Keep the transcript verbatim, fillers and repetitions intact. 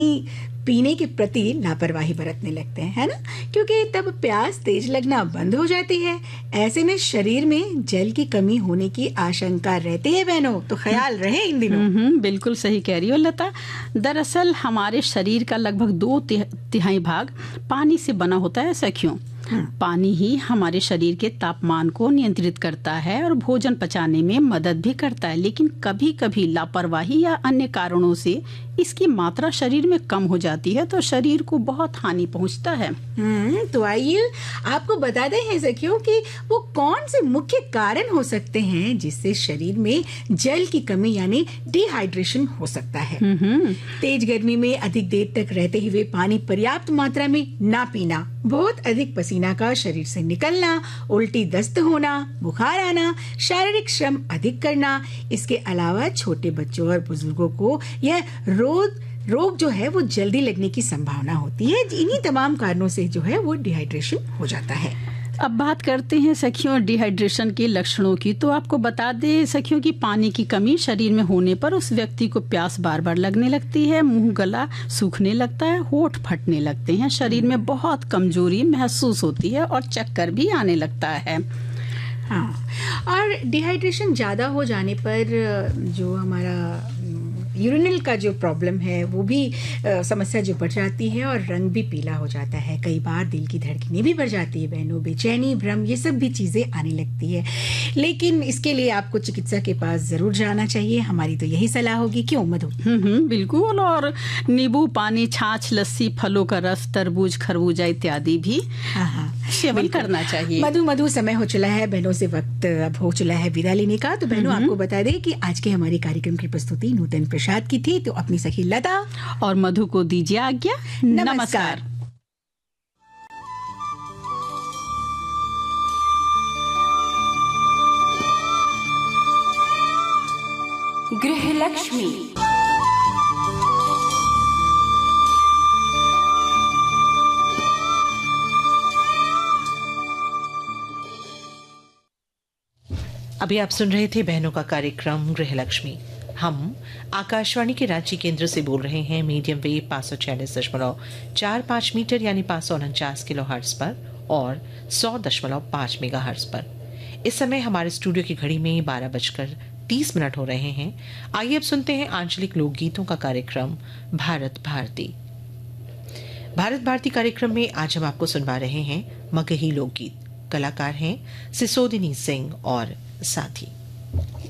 पीने के प्रति लापरवाही बरतने लगते हैं, है ना? क्योंकि तब प्यास तेज लगना बंद हो जाती है। ऐसे में शरीर में जल की कमी होने की आशंका रहती है बहनों, तो ख्याल रहे इन दिनों। हम्म बिल्कुल सही कह रही हो लता। दरअसल हमारे शरीर का लगभग दो तिहाई भाग पानी से बना होता है सखियों। पानी ही हमारे शरीर के तापमान को नियंत्रित करता है और भोजन पचाने में मदद भी करता है, लेकिन कभी कभी लापरवाही या अन्य कारणों से इसकी मात्रा शरीर में कम हो जाती है, तो शरीर को बहुत हानि पहुंचता है। हम्म तो आइए आपको बता दें हैं सखियों कि वो कौन से मुख्य कारण हो सकते हैं जिससे शरीर में जल की कमी यानी डिहाइड्रेशन हो सकता है। तेज गर्मी में अधिक देर तक रहते हुए पानी पर्याप्त मात्रा में ना पीना, बहुत अधिक पसीना का शरीर से निकलना, उल्टी दस्त होना, बुखार आना, शारीरिक श्रम अधिक करना। इसके अलावा छोटे बच्चों और बुजुर्गों को यह रोग रोग जो है वो जल्दी लगने की संभावना होती है। इन्हीं तमाम कारणों से जो है वो डिहाइड्रेशन हो जाता है। अब बात करते हैं सखियों डिहाइड्रेशन के लक्षणों की। तो आपको बता दें सखियों कि पानी की कमी शरीर में होने पर उस व्यक्ति को प्यास बार बार लगने लगती है, मुंह गला सूखने लगता है, होठ फटने लगते हैं, शरीर में बहुत कमजोरी महसूस होती है और चक्कर भी आने लगता है। हाँ, और डिहाइड्रेशन ज़्यादा हो जाने पर जो हमारा यूरिनल का जो प्रॉब्लम है वो भी आ, समस्या जो बढ़ जाती है और रंग भी पीला हो जाता है। कई बार दिल की धड़कनें भी बढ़ जाती है बहनों, बेचैनी, भ्रम, ये सब भी चीज़ें आने लगती है। लेकिन इसके लिए आपको चिकित्सक के पास ज़रूर जाना चाहिए, हमारी तो यही सलाह होगी। क्यों मधु? हम्म बिल्कुल। और नींबू पानी, छाछ, लस्सी, फलों का रस, तरबूज, खरबूजा इत्यादि भी सेवन करना चाहिए। मधु मधु समय हो चला है बहनों, से वक्त अब हो चला है विदा लेने का। तो बहनों आपको बता दें कि आज के हमारे कार्यक्रम की प्रस्तुति नूतन प्रसाद की थी। तो अपनी सखी लता और मधु को दीजिए आज्ञा। नमस्कार। गृह लक्ष्मी। अभी आप सुन रहे थे बहनों का कार्यक्रम गृह लक्ष्मी। हम आकाशवाणी के रांची केंद्र से बोल रहे हैं मीडियम वेव पाँच सौ छियालीस दशमलव चार पाँच मीटर यानी पाँच सौ उनचास किलो हर्ट्ज पर और सौ दशमलव पाँच मेगा हर्ट्ज पर। इस समय हमारे स्टूडियो की घड़ी में बारह बजकर तीस मिनट हो रहे हैं। आइए अब सुनते हैं आंचलिक लोकगीतों का कार्यक्रम भारत भारती। भारत भारती कार्यक्रम में आज हम आपको सुनवा रहे हैं मगही लोकगीत। कलाकार हैं सिसोदिनी सिंह और साथी।